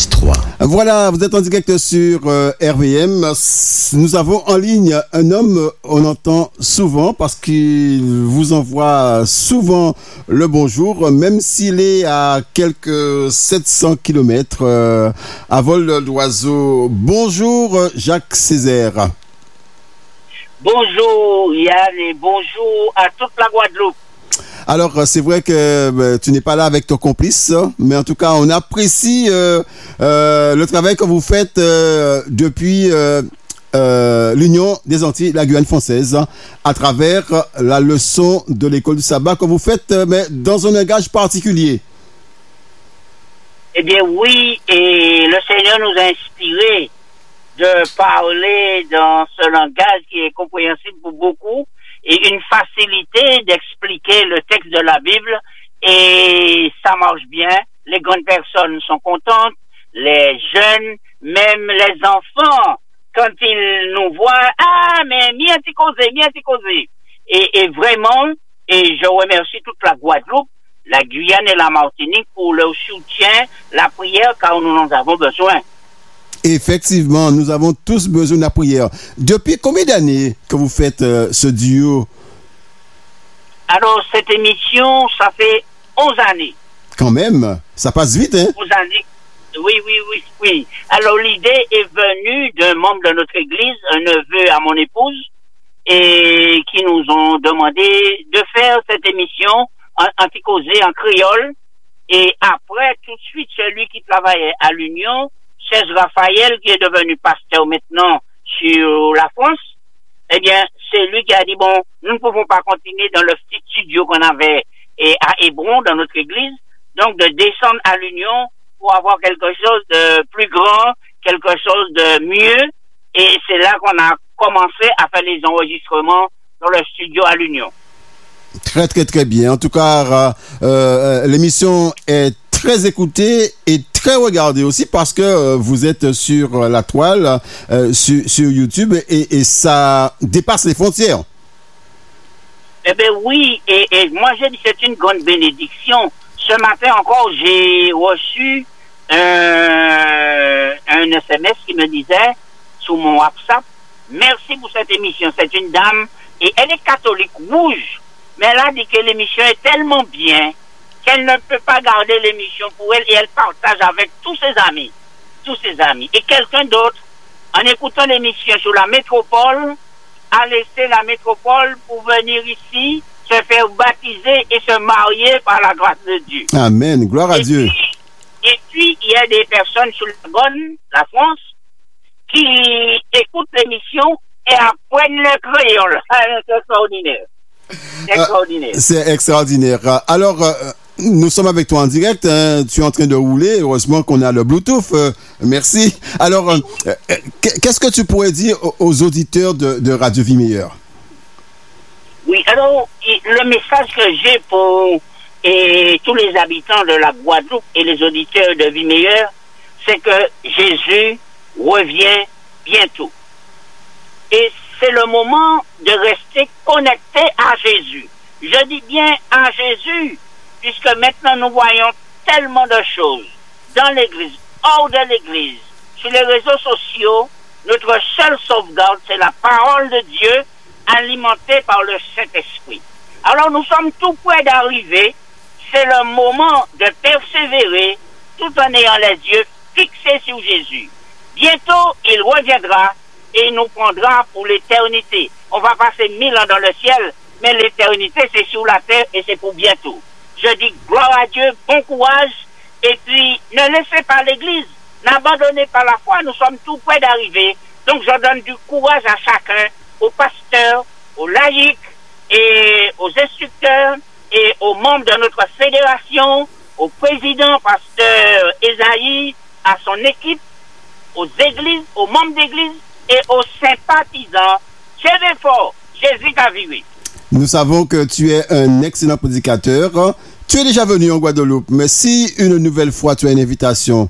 93.3. Voilà, vous êtes en direct sur RVM. Nous avons en ligne un homme, on entend souvent parce qu'il vous envoie souvent le bonjour, même s'il est à quelques 700 km à vol d'oiseau. Bonjour Jacques Césaire. Bonjour Yann et bonjour à toute la Guadeloupe. Alors, c'est vrai que tu n'es pas là avec ton complice, mais en tout cas, on apprécie le travail que vous faites depuis l'Union des Antilles, la Guyane française, à travers la leçon de l'école du sabbat que vous faites, mais dans un langage particulier. Eh bien oui, et le Seigneur nous a inspirés de parler dans ce langage qui est compréhensible pour beaucoup, et une facilité d'expliquer le texte de la Bible, et ça marche bien. Les grandes personnes sont contentes, les jeunes, même les enfants, quand ils nous voient, mais bien t'y causé. Et vraiment, et je remercie toute la Guadeloupe, la Guyane et la Martinique pour leur soutien, la prière, car nous en avons besoin. Effectivement, nous avons tous besoin de la prière. Depuis combien d'années que vous faites ce duo? Alors, cette émission, ça fait 11 années. Quand même, ça passe vite, hein? 11 années. Oui. Alors, l'idée est venue d'un membre de notre église, un neveu à mon épouse, et qui nous ont demandé de faire cette émission en causé en créole. Et après, tout de suite, celui qui travaillait à l'Union, Serge Raphaël, qui est devenu pasteur maintenant sur la France, eh bien, c'est lui qui a dit, bon, nous ne pouvons pas continuer dans le petit studio qu'on avait à Hébron, dans notre église, donc de descendre à l'Union pour avoir quelque chose de plus grand, quelque chose de mieux, et c'est là qu'on a commencé à faire les enregistrements dans le studio à l'Union. Très, très, très bien. En tout cas, l'émission est très écoutée et très regardée aussi parce que vous êtes sur la toile, sur YouTube et ça dépasse les frontières. Eh bien oui, et moi j'ai dit c'est une grande bénédiction. Ce matin encore, j'ai reçu un SMS qui me disait sur mon WhatsApp, merci pour cette émission. C'est une dame et elle est catholique rouge, mais elle a dit que l'émission est tellement bien qu'elle ne peut pas garder l'émission pour elle et elle partage avec tous ses amis. Et quelqu'un d'autre, en écoutant l'émission sur la métropole, a laissé la métropole pour venir ici, se faire baptiser et se marier par la grâce de Dieu. Amen, gloire à Dieu. Et puis, il y a des personnes sur la France, qui écoutent l'émission et apprennent le créole. C'est extraordinaire. C'est extraordinaire. Alors, nous sommes avec toi en direct. Hein. Tu es en train de rouler. Heureusement qu'on a le Bluetooth. Merci. Alors, qu'est-ce que tu pourrais dire aux auditeurs de Radio Vie Meilleure? Oui, alors, le message que j'ai pour tous les habitants de la Guadeloupe et les auditeurs de Vie Meilleure, c'est que Jésus revient bientôt. Et c'est le moment de rester connecté à Jésus. Je dis bien à Jésus, puisque maintenant nous voyons tellement de choses dans l'église, hors de l'église, sur les réseaux sociaux. Notre seule sauvegarde, c'est la parole de Dieu alimentée par le Saint-Esprit. Alors nous sommes tout près d'arriver. C'est le moment de persévérer tout en ayant les yeux fixés sur Jésus. Bientôt, il reviendra et il nous prendra pour l'éternité. On va passer 1000 ans dans le ciel, mais l'éternité, c'est sur la terre et c'est pour bientôt. Je dis gloire à Dieu, bon courage, et puis ne laissez pas l'église, n'abandonnez pas la foi, nous sommes tout près d'arriver. Donc je donne du courage à chacun, aux pasteurs, aux laïcs, et aux instructeurs, et aux membres de notre fédération, au président, pasteur Esaïe, à son équipe, aux églises, aux membres d'église et aux sympathisants. Tirez fort, Jésus t'a vu. Nous savons que tu es un excellent prédicateur. Tu es déjà venu en Guadeloupe, mais si une nouvelle fois tu as une invitation.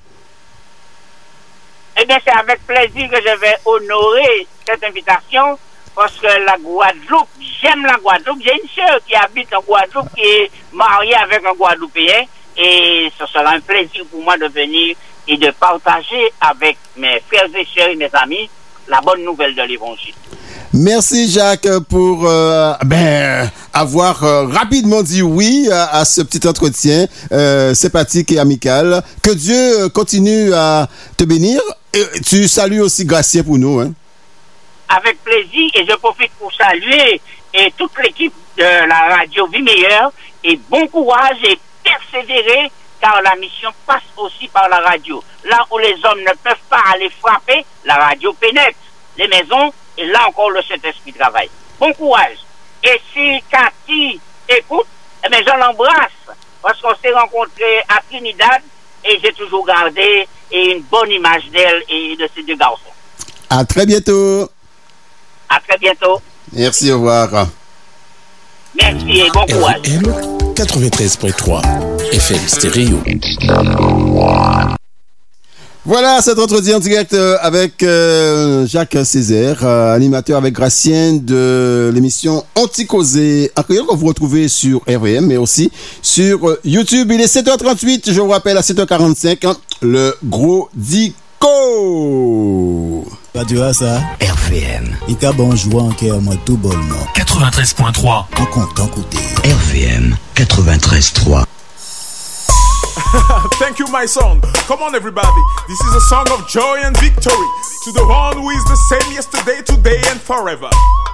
Eh bien, c'est avec plaisir que je vais honorer cette invitation parce que la Guadeloupe, j'aime la Guadeloupe. J'ai une sœur qui habite en Guadeloupe, qui est mariée avec un Guadeloupéen et ce sera un plaisir pour moi de venir et et de partager avec mes frères et sœurs et mes amis la bonne nouvelle de l'Évangile. Merci Jacques pour avoir rapidement dit oui à ce petit entretien sympathique et amical. Que Dieu continue à te bénir. Et tu salues aussi Gracien pour nous. Hein. Avec plaisir, et je profite pour saluer et toute l'équipe de la radio Vie Meilleure, et bon courage et persévérer, car la mission passe aussi par la radio. Là où les hommes ne peuvent pas aller frapper, la radio pénètre les maisons, et là encore le Saint-Esprit travaille. Bon courage. Et si Cathy écoute, eh bien, je l'embrasse, parce qu'on s'est rencontrés à Trinidad, et j'ai toujours gardé une bonne image d'elle et de ces deux garçons. À très bientôt. À très bientôt. Merci, au revoir. Merci et bon courage. RVM 93.3 FM Stéréo. Voilà cet entretien en direct avec Jacques Césaire, animateur avec Gracien de l'émission Anti-Causé en créole que vous retrouvez sur RVM mais aussi sur YouTube. Il est 7h38, je vous rappelle à 7h45, hein, le gros Dico. Radio ça RVM. Il t'a bon joué en cœur moi tout bonnement. 93.3. En content côté. RVM 93.3. Thank you, my son. Come on, everybody. This is a song of joy and victory to the one who is the same yesterday, today, and forever.